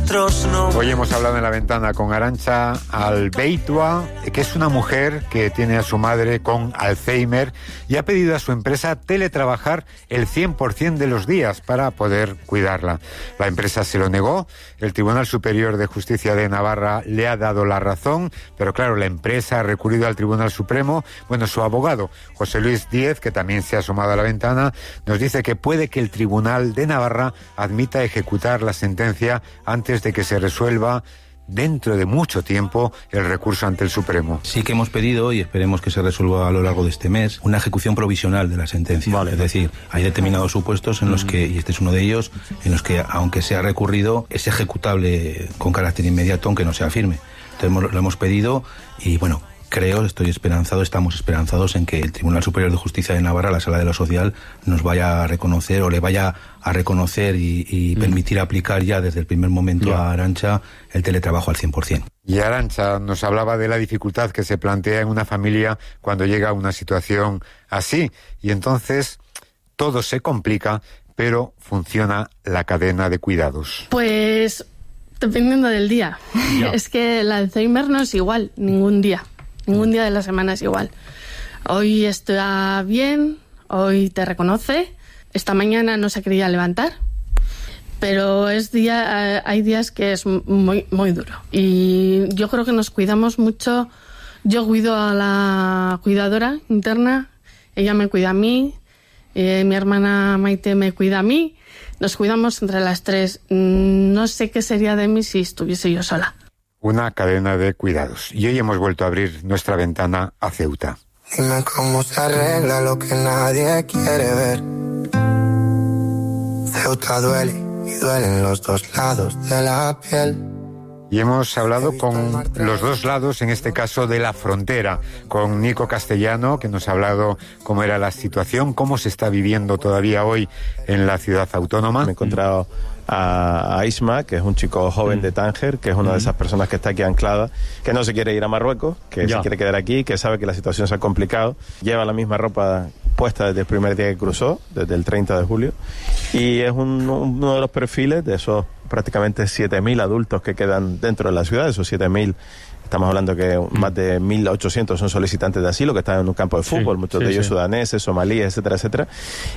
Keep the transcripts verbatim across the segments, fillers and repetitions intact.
otros no. Hoy hemos hablado en La Ventana con Arantxa Albeitua, que es una mujer que tiene a su madre con Alzheimer y ha pedido a su empresa teletrabajar el cien por ciento de los días para poder cuidarla. La empresa se lo negó, el Tribunal Superior de Justicia de Navarra le ha dado la razón, pero claro, la empresa ha recurrido al Tribunal Supremo. Bueno, su abogado, José Luis Díez, que también se ha asomado a La Ventana, nos dice que puede que el Tribunal de Navarra admita ejecutar la sentencia antes de que se resuelva dentro de mucho tiempo el recurso ante el Supremo. Sí que hemos pedido, y esperemos que se resuelva a lo largo de este mes, una ejecución provisional de la sentencia. Vale. Es decir, hay determinados supuestos en los que, y este es uno de ellos, en los que, aunque sea recurrido, es ejecutable con carácter inmediato, aunque no sea firme. Entonces lo hemos pedido y, bueno, creo, estoy esperanzado, estamos esperanzados en que el Tribunal Superior de Justicia de Navarra, la Sala de lo Social, nos vaya a reconocer o le vaya a reconocer y, y mm. permitir aplicar ya desde el primer momento yeah. a Arantxa el teletrabajo al cien por ciento. Y Arantxa nos hablaba de la dificultad que se plantea en una familia cuando llega a una situación así. Y entonces todo se complica, pero funciona la cadena de cuidados. Pues dependiendo del día. Yeah. Es que el Alzheimer no es igual ningún día. Ningún día de la semana es igual. Hoy está bien, hoy te reconoce, esta mañana no se quería levantar, pero es día, hay días que es muy, muy duro. Y yo creo que nos cuidamos mucho. Yo cuido a la cuidadora interna, ella me cuida a mí, eh, mi hermana Maite me cuida a mí, nos cuidamos entre las tres. No sé qué sería de mí si estuviese yo sola. Una cadena de cuidados. Y hoy hemos vuelto a abrir nuestra ventana a Ceuta. Dime cómo se arregla lo que nadie quiere ver. Ceuta duele y duelen los dos lados de la piel. Y hemos hablado con los dos lados, en este caso de la frontera, con Nico Castellano, que nos ha hablado cómo era la situación, cómo se está viviendo todavía hoy en la ciudad autónoma. Me he encontrado a, a Isma, que es un chico joven de Tánger, que es una de esas personas que está aquí anclada, que no se quiere ir a Marruecos, que ya. se quiere quedar aquí, que sabe que la situación se ha complicado, lleva la misma ropa puesta desde el primer día que cruzó, desde el treinta de julio, y es un, uno de los perfiles de esos prácticamente siete mil adultos que quedan dentro de la ciudad. Esos siete mil, estamos hablando que más de mil ochocientos son solicitantes de asilo que están en un campo de fútbol, sí, muchos sí, de ellos sí. sudaneses, somalíes, etcétera, etcétera,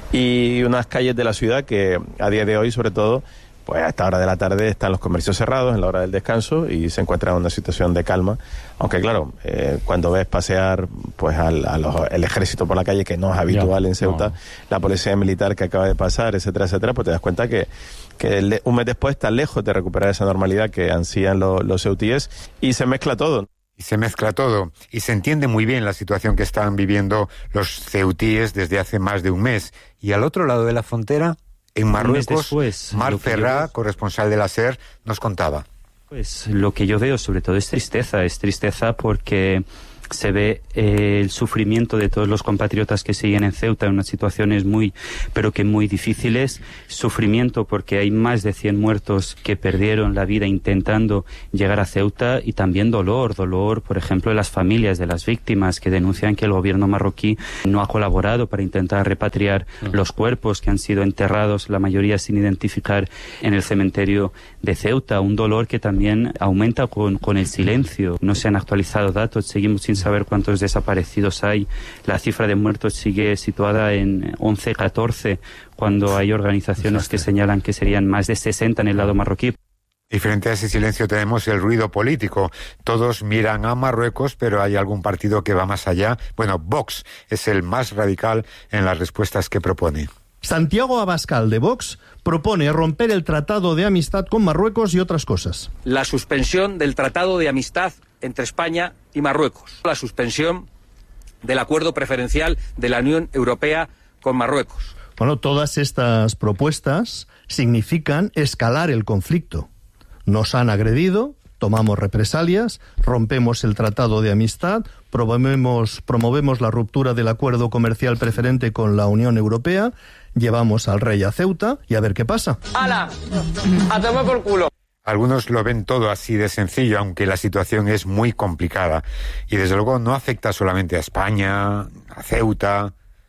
y unas calles de la ciudad que a día de hoy, sobre todo, pues a esta hora de la tarde están los comercios cerrados en la hora del descanso y se encuentran en una situación de calma, aunque claro, eh, cuando ves pasear pues al, a los, el ejército por la calle, que no es habitual ya, en Ceuta, no. la policía militar que acaba de pasar, etcétera, etcétera, pues te das cuenta que, que el, un mes después está lejos de recuperar esa normalidad que ansían los, los ceutíes, y se mezcla todo. Y se mezcla todo, y se entiende muy bien la situación que están viviendo los ceutíes desde hace más de un mes. Y al otro lado de la frontera, en Marruecos, después, Mar Ferrá, corresponsal de la SER, nos contaba. Pues lo que yo veo sobre todo es tristeza, es tristeza porque se ve eh, el sufrimiento de todos los compatriotas que siguen en Ceuta en unas situaciones muy, pero que muy difíciles. Sufrimiento porque hay más de cien muertos que perdieron la vida intentando llegar a Ceuta, y también dolor, dolor, por ejemplo, de las familias de las víctimas que denuncian que el gobierno marroquí no ha colaborado para intentar repatriar uh-huh. los cuerpos que han sido enterrados, la mayoría sin identificar, en el cementerio de Ceuta. Un dolor que también aumenta con, con el silencio. No se han actualizado datos, seguimos sin saber cuántos desaparecidos hay. La cifra de muertos sigue situada en once, catorce, cuando hay organizaciones que señalan que serían más de sesenta en el lado marroquí. Y frente a ese silencio tenemos el ruido político. Todos miran a Marruecos, pero hay algún partido que va más allá. Bueno, Vox es el más radical en las respuestas que propone. Santiago Abascal, de Vox, propone romper el tratado de amistad con Marruecos y otras cosas. La suspensión del tratado de amistad entre España y Marruecos. La suspensión del acuerdo preferencial de la Unión Europea con Marruecos. Bueno, todas estas propuestas significan escalar el conflicto. Nos han agredido, tomamos represalias, rompemos el tratado de amistad, promovemos, promovemos la ruptura del acuerdo comercial preferente con la Unión Europea, llevamos al rey a Ceuta y a ver qué pasa. ¡Hala! ¡A tomar por culo! Algunos lo ven todo así de sencillo, aunque la situación es muy complicada. Y desde luego no afecta solamente a España, a Ceuta.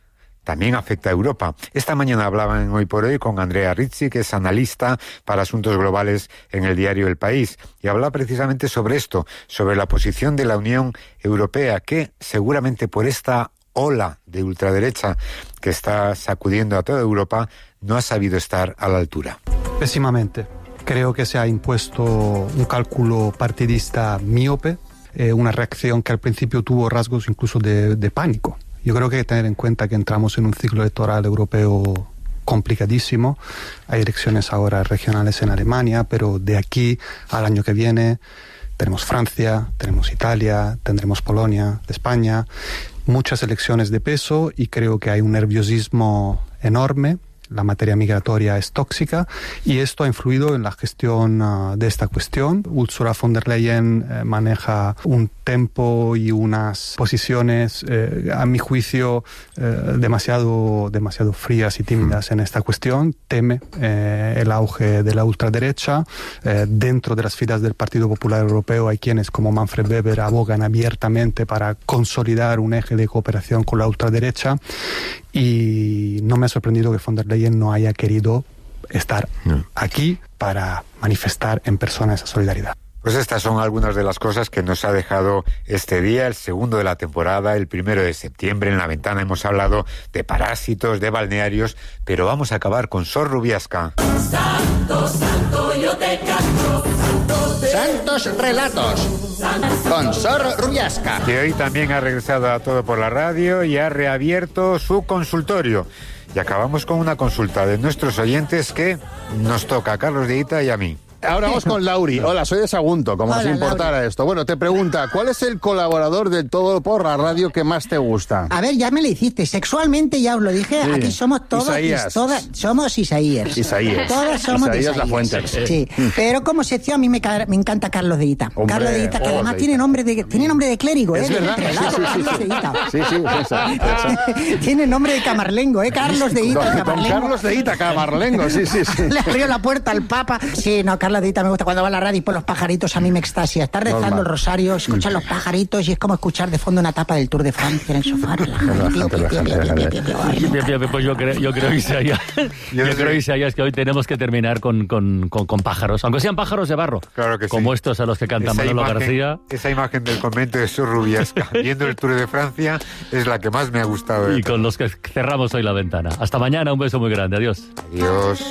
también afecta a Europa. Esta mañana hablaba en Hoy por Hoy con Andrea Rizzi, que es analista para asuntos globales en el diario El País, y hablaba precisamente sobre esto, sobre la posición de la Unión Europea, que seguramente por esta ola de ultraderecha que está sacudiendo a toda Europa, no ha sabido estar a la altura. Pésimamente. Creo que se ha impuesto un cálculo partidista míope, eh, una reacción que al principio tuvo rasgos incluso de, de pánico. Yo creo que hay que tener en cuenta que entramos en un ciclo electoral europeo complicadísimo. Hay elecciones ahora regionales en Alemania, pero de aquí al año que viene tenemos Francia, tenemos Italia, tendremos Polonia, España, muchas elecciones de peso, y creo que hay un nerviosismo enorme. La materia migratoria es tóxica y esto ha influido en la gestión uh, de esta cuestión. Ursula von der Leyen eh, maneja un tempo y unas posiciones, eh, a mi juicio, eh, demasiado, demasiado frías y tímidas en esta cuestión. Teme eh, el auge de la ultraderecha. Eh, dentro de las filas del Partido Popular Europeo hay quienes, como Manfred Weber, abogan abiertamente para consolidar un eje de cooperación con la ultraderecha. Y no me ha sorprendido que von der Leyen no haya querido estar no. aquí para manifestar en persona esa solidaridad. Pues estas son algunas de las cosas que nos ha dejado este día, el segundo de la temporada, el primero de septiembre. En La Ventana hemos hablado de parásitos, de balnearios, pero vamos a acabar con Sor Rubiasca. Santo, santo, yo te canto. Santos relatos con Sor Rubiasca, que hoy también ha regresado a Todo por la Radio y ha reabierto su consultorio. Y acabamos con una consulta de nuestros oyentes que nos toca a Carlos de Ita y a mí. Ahora vamos con Lauri. Hola, soy de Sagunto, como Hola, si importara Lauri. Esto. Bueno, te pregunta, ¿cuál es el colaborador del Todo por la Radio que más te gusta? A ver, ya me lo hiciste. Sexualmente ya os lo dije, Sí. aquí somos todos... Isaías. Is, todas, somos Isaías. Isaías. Todas somos Isaías Isaías. La Fuente. Sí, pero como sección a mí me, ca- me encanta Carlos de Ita. Hombre, Carlos de Ita, que Carlos además de tiene Ita. nombre de, tiene nombre de clérigo, Es ¿eh? verdad. De prelado, Sí, sí, sí, Carlos sí. de Ita. Sí, sí, esa, esa. Tiene nombre de camarlengo, ¿eh? Carlos de Ita, Don, don camarlengo. Carlos de Ita, Camarlengo, sí, sí, sí. Le abrió la puerta al Papa. Sí, no, Carlos de Ita me gusta. Cuando va a la radio y por los pajaritos, a mí me extasia. Está rezando Normal. el rosario, escuchar los pajaritos y es como escuchar de fondo una etapa del Tour de Francia en el sofá. relajado. Pío, pío, pío, pío, pío, pío, pío. Ay, Bien, bien, pues yo creo, yo creo Isaías, yo creo, Isaías, que hoy tenemos que terminar con, con, con, con pájaros, aunque sean pájaros de barro, Claro que sí. como estos a los que canta Esa Manolo imagen, García. esa imagen del convento de Sor Rubiasca viendo el Tour de Francia es la que más me ha gustado. Y con los que cerramos hoy La Ventana. Hasta mañana, un beso muy grande, adiós. Adiós.